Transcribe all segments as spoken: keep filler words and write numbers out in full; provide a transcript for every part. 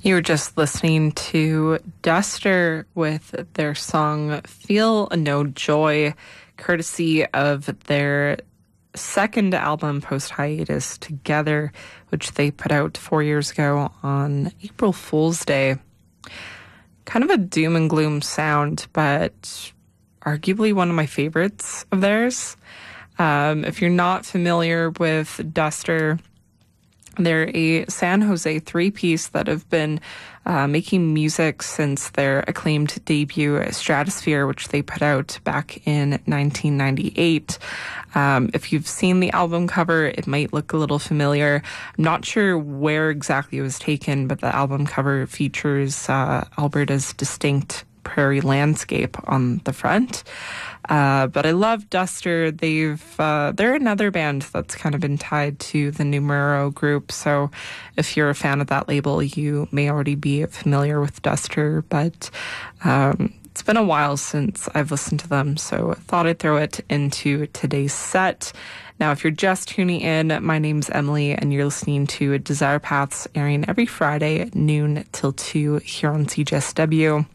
You were just listening to Duster with their song Feel No Joy, courtesy of their second album post-hiatus Together, which they put out four years ago on April Fool's Day. Kind of a doom and gloom sound, but arguably one of my favorites of theirs. Um, if you're not familiar with Duster, they're a San Jose three-piece that have been uh, making music since their acclaimed debut, Stratosphere, which they put out back in nineteen ninety-eight. Um, if you've seen the album cover, it might look a little familiar. I'm not sure where exactly it was taken, but the album cover features uh, Alberta's distinct prairie landscape on the front. Uh, but I love Duster. They've uh, they're another band that's kind of been tied to the Numero group. So if you're a fan of that label, you may already be familiar with Duster. But um, it's been a while since I've listened to them, so I thought I'd throw it into today's set. Now, if you're just tuning in, my name's Emily, and you're listening to Desire Paths, airing every Friday at noon till two here on C J S W.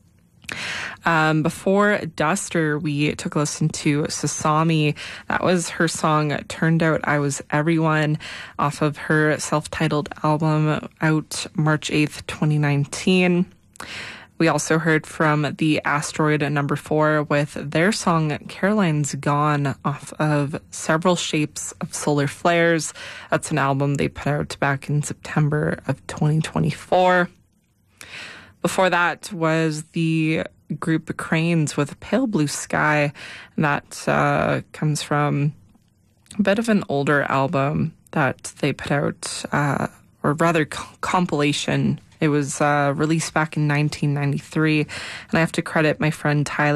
Um, before Duster, we took a listen to Sasami. That was her song Turned Out I Was Everyone off of her self-titled album out March eighth, twenty nineteen. We also heard from the Asteroid number four with their song Caroline's Gone off of Several Shapes of Solar Flares. That's an album they put out back in September of twenty twenty-four. Before that was the group Cranes with Pale Blue Sky. And that uh, comes from a bit of an older album that they put out, uh, or rather co- compilation. It was uh, released back in nineteen ninety-three. And I have to credit my friend Tyler